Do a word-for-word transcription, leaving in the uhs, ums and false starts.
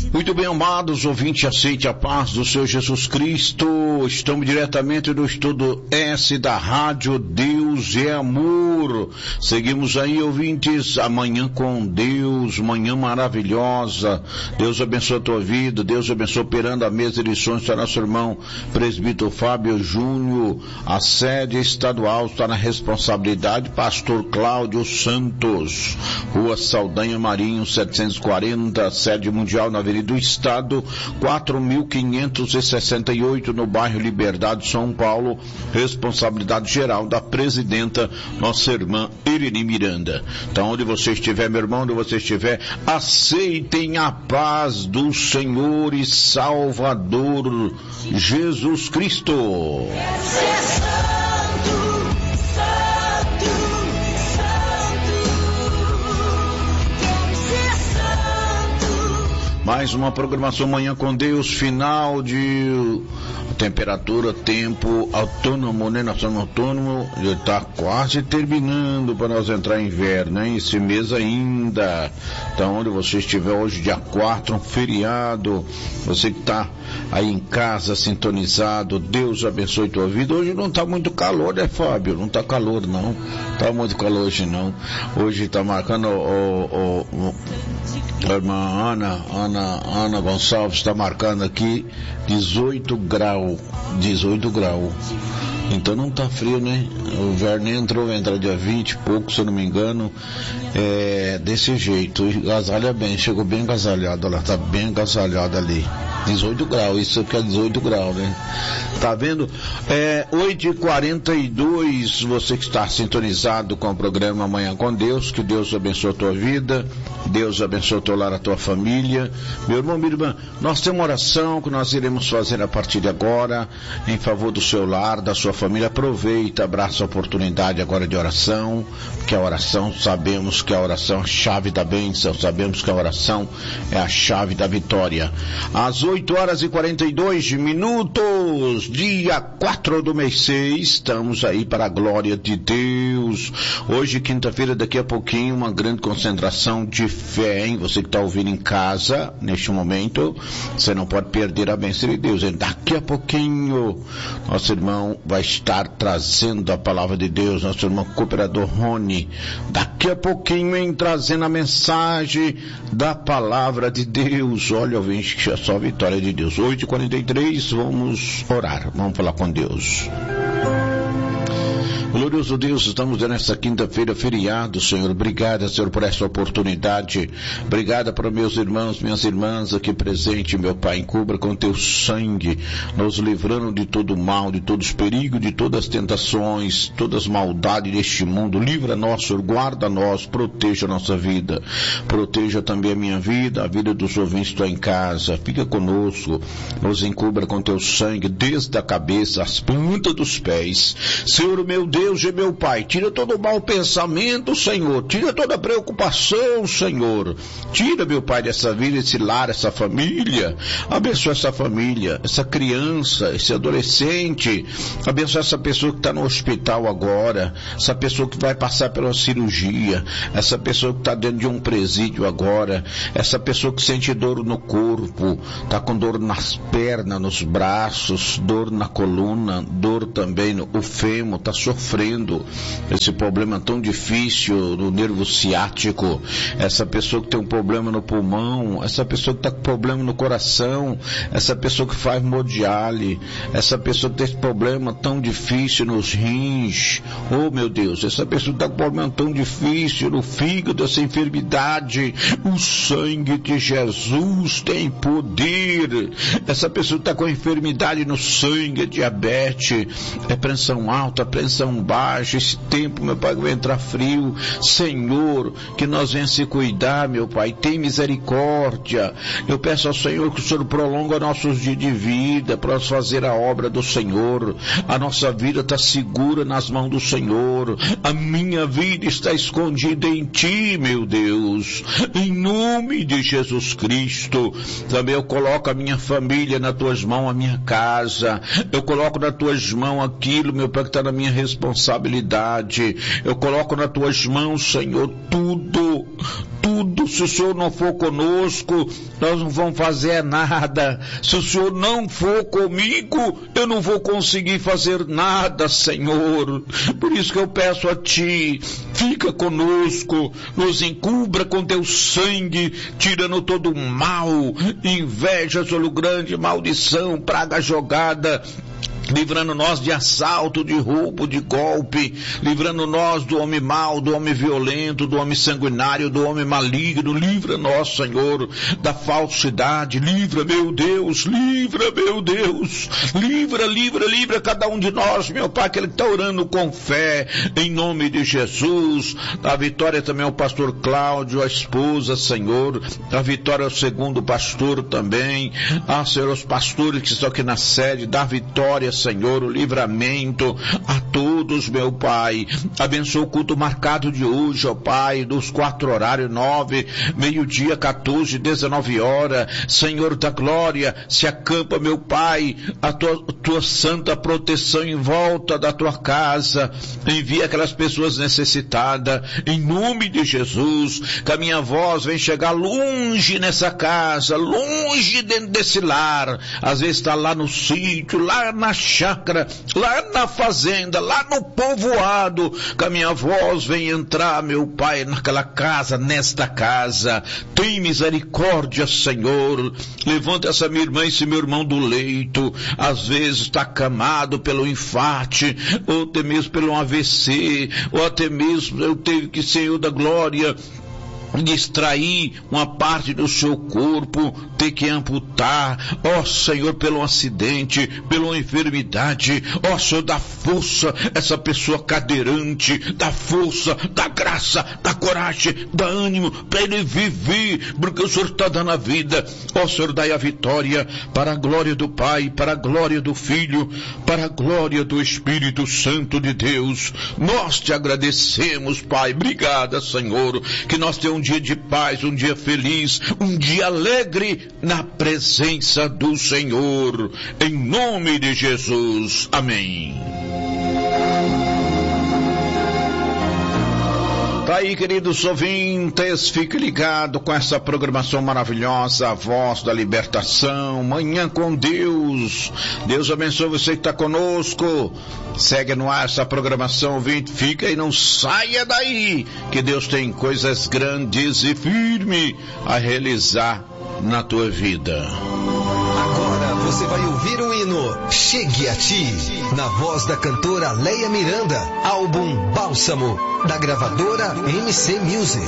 Muito bem, amados ouvintes, aceite a paz do Senhor Jesus Cristo. Estamos diretamente do estudo S da Rádio Deus é Amor. Seguimos aí, ouvintes, amanhã com Deus, manhã maravilhosa. Deus abençoe a tua vida, Deus abençoe operando a mesa de lições para nosso irmão presbítero Fábio Júnior. A sede estadual está na responsabilidade pastor Cláudio Santos, Rua Saldanha Marinho setecentos e quarenta, sede mundial na Avenida do Estado, quatro mil quinhentos e sessenta e oito, no bairro Liberdade, São Paulo. Responsabilidade geral da presidenta, nossa irmã Irene Miranda. Então, onde você estiver, meu irmão, onde você estiver, aceitem a paz do Senhor e Salvador Jesus Cristo. Mais uma programação Manhã com Deus, final de temperatura, tempo autônomo, né? Nós somos autônomo, já está quase terminando para nós entrar em inverno, né? Esse mês ainda. Então, onde você estiver hoje, dia quatro, um feriado, você que está aí em casa, sintonizado, Deus abençoe tua vida. Hoje não está muito calor, né, Fábio? Não está calor, não. Está muito calor hoje, não. Hoje está marcando o, o, o, a irmã Ana, Ana Ana Gonçalves está marcando aqui dezoito graus, dezoito graus. Então não tá frio, né? O inverno entrou, vai entrar dia vinte e pouco, se eu não me engano. É desse jeito. E agasalha bem, chegou bem agasalhado, ela tá bem agasalhada ali. dezoito graus, isso aqui é dezoito graus, né? Tá vendo? É oito e quarenta e dois, você que está sintonizado com o programa Manhã com Deus, que Deus abençoe a tua vida, Deus abençoe o teu lar, a tua família. Meu irmão, minha irmã, nós temos uma oração que nós iremos fazer a partir de agora, em favor do seu lar, da sua família. Aproveita, abraça a oportunidade agora de oração, porque a oração, sabemos que a oração é a chave da bênção, sabemos que a oração é a chave da vitória. Às oito horas e quarenta e dois minutos, dia quatro do mês seis, estamos aí para a glória de Deus. Hoje, quinta-feira, daqui a pouquinho, uma grande concentração de fé, hein? Você que está ouvindo em casa, neste momento, você não pode perder a bênção de Deus, hein? Daqui a pouquinho, nosso irmão vai estar trazendo a palavra de Deus, nosso irmão cooperador Rony, daqui a pouquinho, hein, trazendo a mensagem da palavra de Deus. Olha, eu vejo que é só a vitória de Deus. oito e quarenta e três, vamos orar, vamos falar com Deus. Glorioso Deus, estamos nessa quinta-feira, feriado, Senhor. Obrigada, Senhor, por essa oportunidade. Obrigada para meus irmãos, minhas irmãs aqui presentes, meu Pai. Encubra com teu sangue, nos livrando de todo mal, de todos os perigos, de todas as tentações, todas as maldades deste mundo. Livra-nos, Senhor, guarda-nos, proteja a nossa vida. Proteja também a minha vida, a vida dos ouvintes que estão em casa. Fica conosco, nos encubra com teu sangue, desde a cabeça, as plantas dos pés. Senhor, meu Deus, Deus e meu Pai, tira todo o mau pensamento, Senhor, tira toda a preocupação, Senhor, tira, meu Pai, dessa vida, esse lar, essa família, abençoa essa família, essa criança, esse adolescente, abençoa essa pessoa que está no hospital agora, essa pessoa que vai passar pela cirurgia, essa pessoa que está dentro de um presídio agora, essa pessoa que sente dor no corpo, está com dor nas pernas, nos braços, dor na coluna, dor também no o fêmur, está sofrendo esse problema tão difícil no nervo ciático, essa pessoa que tem um problema no pulmão, essa pessoa que está com problema no coração, essa pessoa que faz hemodiálise, essa pessoa que tem esse problema tão difícil nos rins, oh meu Deus, essa pessoa que está com problema tão difícil no fígado, essa enfermidade, o sangue de Jesus tem poder. Essa pessoa que está com enfermidade no sangue, diabetes, é pressão alta, pressão baixa, esse tempo, meu Pai, vai entrar frio, Senhor, que nós venhamos se cuidar, meu Pai, tem misericórdia. Eu peço ao Senhor que o Senhor prolonga nossos dias de vida para nós fazer a obra do Senhor. A nossa vida está segura nas mãos do Senhor, a minha vida está escondida em Ti, meu Deus, em nome de Jesus Cristo. Também eu coloco a minha família nas Tuas mãos, a minha casa, eu coloco nas Tuas mãos aquilo, meu Pai, que está na minha responsabilidade, responsabilidade. Eu coloco nas tuas mãos, Senhor, tudo, tudo. Se o Senhor não for conosco, nós não vamos fazer nada. Se o Senhor não for comigo, eu não vou conseguir fazer nada, Senhor. Por isso que eu peço a Ti, fica conosco, nos encubra com Teu sangue, tirando todo o mal, inveja, olho grande, maldição, praga jogada, livrando nós de assalto, de roubo, de golpe, livrando nós do homem mau, do homem violento, do homem sanguinário, do homem maligno. Livra nós, Senhor, da falsidade. Livra, meu Deus, livra, meu Deus, livra, livra, livra cada um de nós, meu Pai, que Ele está orando com fé, em nome de Jesus. A vitória também ao pastor Cláudio, a esposa, Senhor. A vitória ao segundo pastor também. Ah, Senhor, os pastores que estão aqui na sede, da vitória, Senhor, o livramento a todos, meu Pai. Abençoa o culto marcado de hoje, ó Pai, dos quatro horários, nove, meio-dia, quatorze, dezenove horas. Senhor da glória, se acampa, meu Pai, a tua, tua santa proteção em volta da tua casa. Envia aquelas pessoas necessitadas, em nome de Jesus, que a minha voz vem chegar longe nessa casa, longe dentro desse lar. Às vezes está lá no sítio, lá na chácara, lá na fazenda, lá no povoado, que a minha voz vem entrar, meu Pai, naquela casa, nesta casa. Tem misericórdia, Senhor. Levanta essa minha irmã e esse meu irmão do leito, às vezes está acamado pelo infarte, ou até mesmo pelo A V C, ou até mesmo eu teve que, Senhor da glória, distrair uma parte do seu corpo, ter que amputar, ó Senhor, pelo acidente, pela enfermidade, ó Senhor, dá força essa pessoa cadeirante, dá força, dá graça, dá coragem, dá ânimo para ele viver, porque o Senhor está dando a vida. Ó Senhor, dai a vitória para a glória do Pai, para a glória do Filho, para a glória do Espírito Santo de Deus. Nós te agradecemos, Pai. Obrigada, Senhor, que nós temos um dia de paz, um dia feliz, um dia alegre na presença do Senhor, em nome de Jesus. Amém. Tá aí, queridos ouvintes, fique ligado com essa programação maravilhosa, a Voz da Libertação, Manhã com Deus. Deus abençoe você que está conosco. Segue no ar essa programação, ouvinte, fica e não saia daí, que Deus tem coisas grandes e firmes a realizar na tua vida. Agora você vai ouvir o hino Chegue a Ti, na voz da cantora Leia Miranda, álbum Bálsamo, da gravadora M C Music.